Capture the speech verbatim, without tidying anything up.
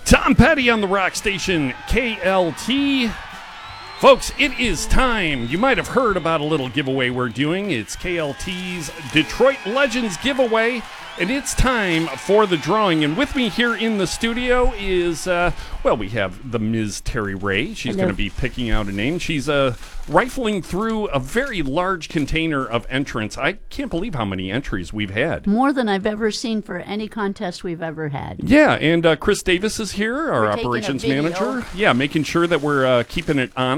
Tom Petty on the rock station K L T. Folks, it is time. You might have heard about a little giveaway we're doing. It's K L T's Detroit Legends giveaway, and it's time for the drawing. And with me here in the studio is, uh, well, we have the Miz Terry Ray. She's going to be picking out a name. She's uh, rifling through a very large container of entrants. I can't believe how many entries we've had. More than I've ever seen for any contest we've ever had. Yeah, and uh, Chris Davis is here, our We're taking a operations video. manager. Yeah, making sure that we're uh, keeping it on.